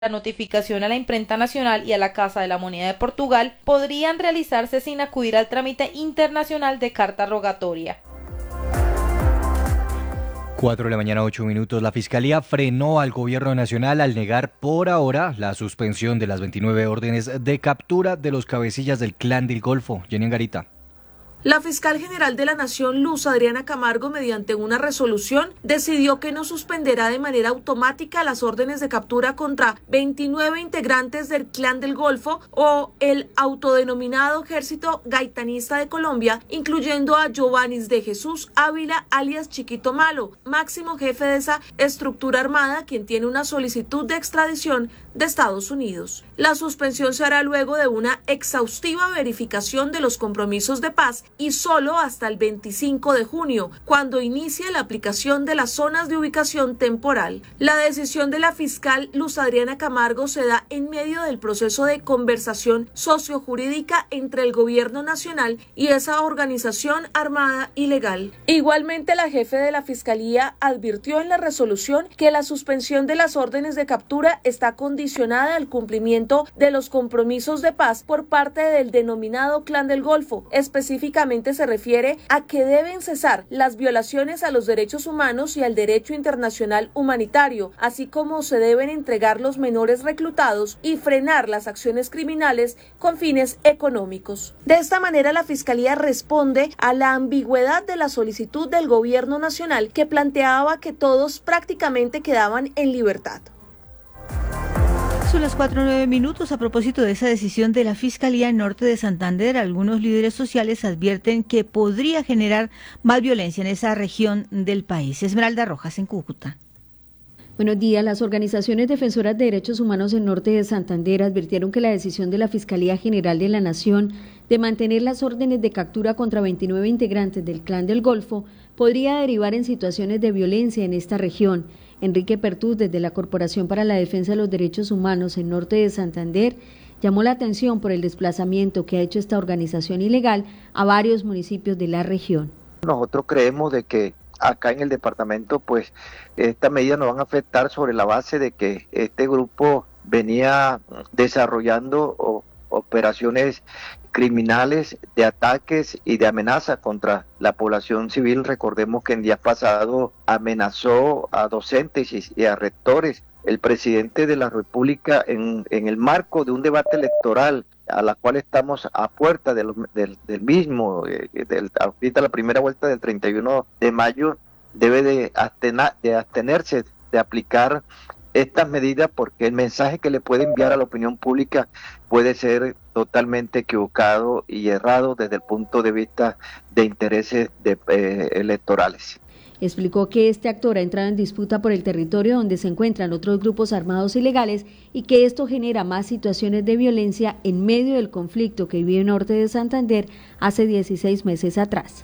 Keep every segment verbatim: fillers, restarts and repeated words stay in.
La notificación a la imprenta nacional y a la Casa de la Moneda de Portugal podrían realizarse sin acudir al trámite internacional de carta rogatoria. cuatro de la mañana, ocho minutos. La Fiscalía frenó al Gobierno Nacional al negar por ahora la suspensión de las veintinueve órdenes de captura de los cabecillas del Clan del Golfo. Jenny Angarita. La fiscal general de la Nación, Luz Adriana Camargo, mediante una resolución, decidió que no suspenderá de manera automática las órdenes de captura contra veintinueve integrantes del Clan del Golfo o el autodenominado Ejército Gaitanista de Colombia, incluyendo a Giovannis de Jesús Ávila, alias Chiquito Malo, máximo jefe de esa estructura armada, quien tiene una solicitud de extradición de Estados Unidos. La suspensión se hará luego de una exhaustiva verificación de los compromisos de paz y solo hasta el veinticinco de junio, cuando inicie la aplicación de las zonas de ubicación temporal. La decisión de la fiscal Luz Adriana Camargo se da en medio del proceso de conversación sociojurídica entre el gobierno nacional y esa organización armada ilegal. Igualmente, la jefe de la fiscalía advirtió en la resolución que la suspensión de las órdenes de captura está condicionada al cumplimiento de los compromisos de paz por parte del denominado Clan del Golfo. Específicamente se refiere a que deben cesar las violaciones a los derechos humanos y al derecho internacional humanitario, así como se deben entregar los menores reclutados y frenar las acciones criminales con fines económicos. De esta manera, la Fiscalía responde a la ambigüedad de la solicitud del Gobierno Nacional, que planteaba que todos prácticamente quedaban en libertad. Son las cuatro nueve minutos. A propósito de esa decisión de la Fiscalía Norte de Santander, algunos líderes sociales advierten que podría generar más violencia en esa región del país. Esmeralda Rojas, en Cúcuta. Buenos días. Las organizaciones defensoras de derechos humanos en Norte de Santander advirtieron que la decisión de la Fiscalía General de la Nación de mantener las órdenes de captura contra veintinueve integrantes del Clan del Golfo podría derivar en situaciones de violencia en esta región. Enrique Pertús, desde la Corporación para la Defensa de los Derechos Humanos en Norte de Santander, llamó la atención por el desplazamiento que ha hecho esta organización ilegal a varios municipios de la región. Nosotros creemos de que acá en el departamento, pues, esta medida nos van a afectar sobre la base de que este grupo venía desarrollando o, operaciones criminales de ataques y de amenaza contra la población civil. Recordemos que en días pasados amenazó a docentes y, y a rectores. El presidente de la República, en, en el marco de un debate electoral a la cual estamos a puerta de lo, del, del mismo, eh, del, ahorita la primera vuelta del treinta y uno de mayo, debe de, abstener, de abstenerse de aplicar estas medidas, porque el mensaje que le puede enviar a la opinión pública puede ser totalmente equivocado y errado desde el punto de vista de intereses de, eh, electorales. Explicó que este actor ha entrado en disputa por el territorio donde se encuentran otros grupos armados ilegales y que esto genera más situaciones de violencia en medio del conflicto que vive Norte de Santander hace dieciséis meses atrás.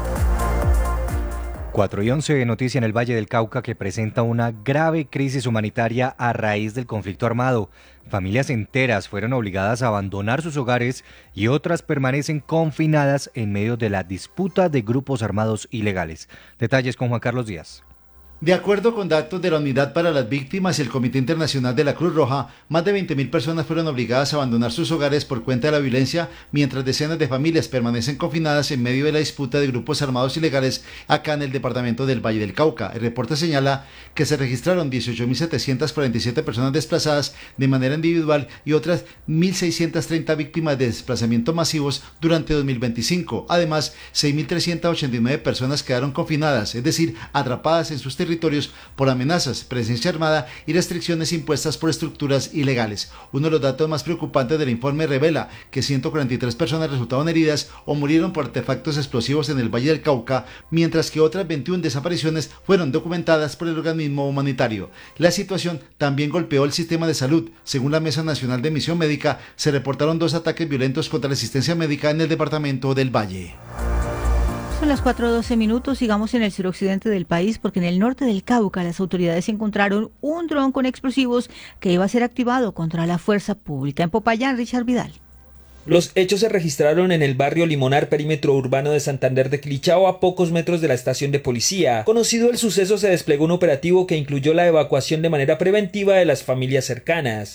cuatro y once, noticia en el Valle del Cauca que presenta una grave crisis humanitaria a raíz del conflicto armado. Familias enteras fueron obligadas a abandonar sus hogares y otras permanecen confinadas en medio de la disputa de grupos armados ilegales. Detalles con Juan Carlos Díaz. De acuerdo con datos de la Unidad para las Víctimas y el Comité Internacional de la Cruz Roja, más de veinte mil personas fueron obligadas a abandonar sus hogares por cuenta de la violencia, mientras decenas de familias permanecen confinadas en medio de la disputa de grupos armados ilegales acá en el departamento del Valle del Cauca. El reporte señala que se registraron dieciocho mil setecientas cuarenta y siete personas desplazadas de manera individual y otras mil seiscientas treinta víctimas de desplazamiento masivos durante dos mil veinticinco. Además, seis mil trescientas ochenta y nueve personas quedaron confinadas, es decir, atrapadas en sus territorios territorios por amenazas, presencia armada y restricciones impuestas por estructuras ilegales. Uno de los datos más preocupantes del informe revela que ciento cuarenta y tres personas resultaron heridas o murieron por artefactos explosivos en el Valle del Cauca, mientras que otras veintiuna desapariciones fueron documentadas por el organismo humanitario. La situación también golpeó el sistema de salud. Según la Mesa Nacional de Misión Médica, se reportaron dos ataques violentos contra la asistencia médica en el departamento del Valle. Son las cuatro doce minutos, sigamos en el suroccidente del país porque en el norte del Cauca las autoridades encontraron un dron con explosivos que iba a ser activado contra la fuerza pública. En Popayán, Richard Vidal. Los hechos se registraron en el barrio Limonar, perímetro urbano de Santander de Quilichao, a pocos metros de la estación de policía. Conocido el suceso, se desplegó un operativo que incluyó la evacuación de manera preventiva de las familias cercanas.